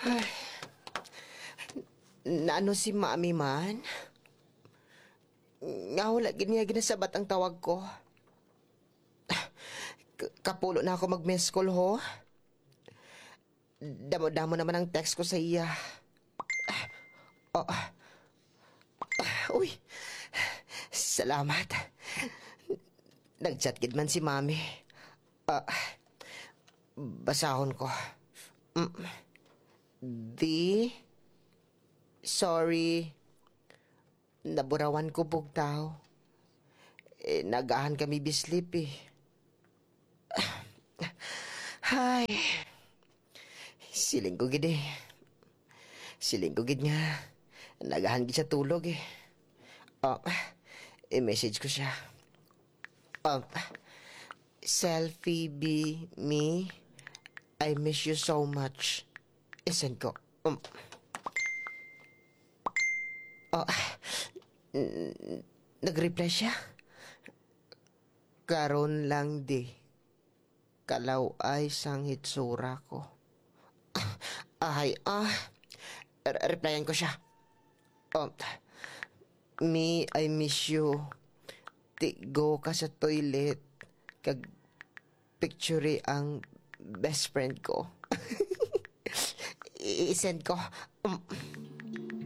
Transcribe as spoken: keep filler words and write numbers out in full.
Naano si mami man? Nga wala giniya ginasabat ang tawag ko. K- Kapulo na ako mag-miss call ho. Damo-damo naman ang text ko sa iya. Oh, uy, salamat. Nag-chat gid man si mami. Ah, basahon ko. Mm. Di, sorry. Naburawan ko bugtaw. Eh, nagahan kami bislip eh. Hay, siling ko gid eh. Siling ko gid nga. Nagahan gid sa tulog eh. Oh, i-message ko siya. Oh, selfie be me. I miss you so much. Isend ko. Um. Oh, n- nag-reply siya. Karon lang di. Kalaw ay sang hitsura ko. Ay, ah. R- replyan ko siya. Oh, me, I miss you. Tigo ka sa toilet. Kag picture ang best friend ko. I- I-send ko. Um,